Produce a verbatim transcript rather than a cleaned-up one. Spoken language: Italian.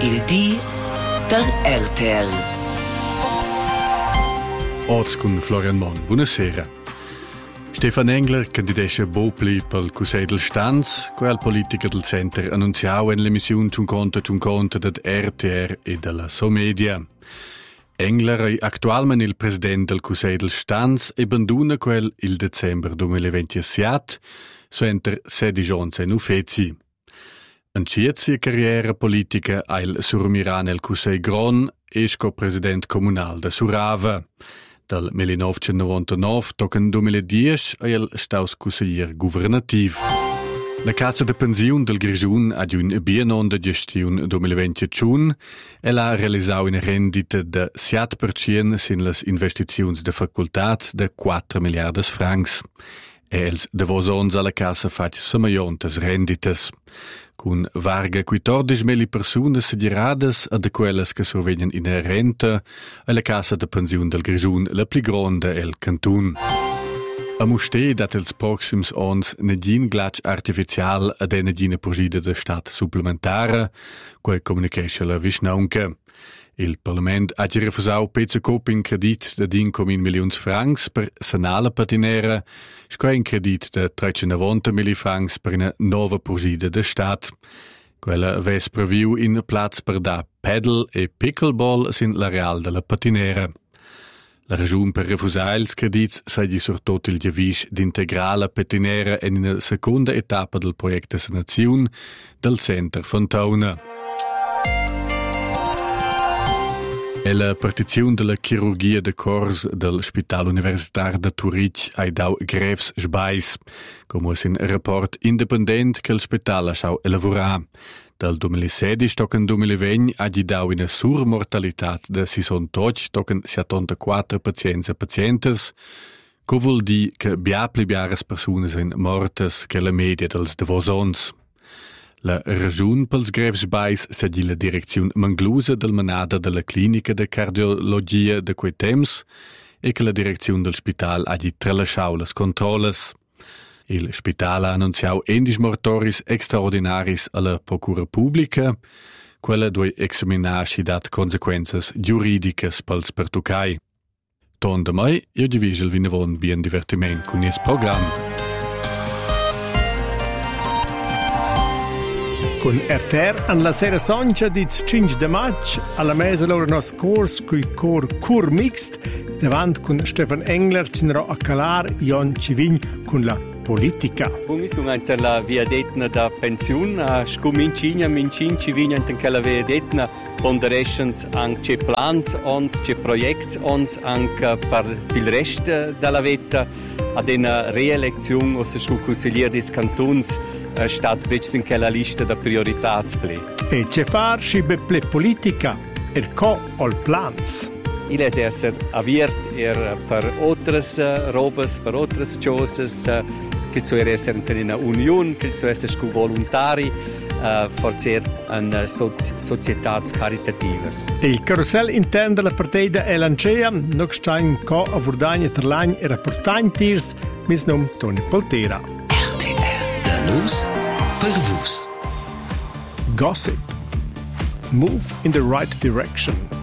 Il di der R T L. Oz con Florian Mon. Buonasera. Stefan Engler candidesce Bopli pel Cussei del Stanz, quel politica del Center annunziau en l'emissione Ciun conta Ciun conta dat R T R e della Somedia. Engler è attualmente il presidente del Cussei del Stanz e banduna quel il december duemilaventisette, suenter sedici ons en uffizi. Anciet sia carriera politica ha il surmiran el Cussei Gron e co-president comunal de Surava. Dal millenovecentonovantanove tocan duemiladieci è il staus cusseier governativ. La Casa de Pensiun del Grigiun ha un bienon de gestiun duemilaventisciun e l'ha realisau una rendita de siete per cento sin las investiziuns de facultat de quattro miliardas francs. E els devosons alla Casa fac samaiontas renditas. Con varga quattordici mila persunas sediradas a de quelles che survegnan in renta e la Casa de Pensiun del Grigiun la pli gronda el cantun. A muster dat els proxims ons negin glatsch artificial ad ena gina purgida de stat supplementara, quae comunication la visnaunca. Il Parlament ha refusau pezza coping credit de cinque milions francs per sanala patinera, squai un credit de trecentonovanta mila francs per una nova purgida de stat. Quella ves previu in plaz per da paddle e pickleball sin la real de la patinera. La ragiun per refusar ils credits sei surtot il giavisch d'integrar la patinera en una seconda etapa del project de sanaziun del Center Fontana. E la partiziun de la chirurgia de cors del Spital Universitar de Zurich ha dau grevs sbais, come un rapport independent che il spital ha schau elaborar. Dal duemilasedici tocan duemilaventi ha dau una surmortalitat de sessantotto tocan settantaquattro pazients e pazientes, co vuol di che biapli biaras persunas in mortes che la media dels devosons. La ragiun pels grevs bais sedi la direcziun manglusa del manada de la clinica de cardiologia de quei temps e che la direcziun del spital ha di tralasciau las controllas. Il spital ha annunziau endis mortoris extraordinaris alla procura pubblica, quella due examinar si dat consequenzas giuridicas pels pertucai. Ton da mai, io divisel vinavon bien divertiment con is program. Con R T R an la sera soncia diz cinque de maig alla mesa loro nos cors cui cor cur mixt davant con Stefan Engler cinero a calar Jon Civign con la politica. Bumi sun ante la via detna da pensiun a scumincina mincin Civign ante che la via detna ponderations anche plans ons che projects ons anche per il rest della vita ad una reelezione o se scu consigliere des cantons stat bec in quella lista da prioritats-ple. E ce far si beple politica er co ol plans. Il es esser aviert er per otras uh, robes, per otras coses, uh, che so er esser in una union, che so esser scu voluntari, uh, forzer an uh, soci- societats caritativas. E il carousel intern della partida è lancea, nog stein co a vurdagna terlagn e rapportagn tirs, mis nom Toni Poltera. R T R. Nus per vus. Gossip. Move in the right direction.